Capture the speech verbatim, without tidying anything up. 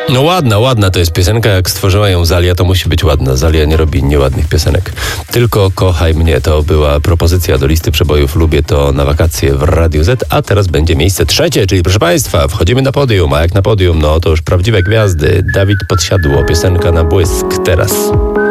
No ładna, ładna to jest piosenka. Jak stworzyła ją Zalia, to musi być ładna. Zalia nie robi nieładnych piosenek. Tylko kochaj mnie to była propozycja do listy przebojów. Lubię to na wakacje w Radiu Z. A teraz będzie miejsce trzecie, czyli proszę Państwa, wchodzimy na podium. A jak na podium, no to już prawdziwe gwiazdy. Dawid Podsiadło, piosenka na błysk teraz.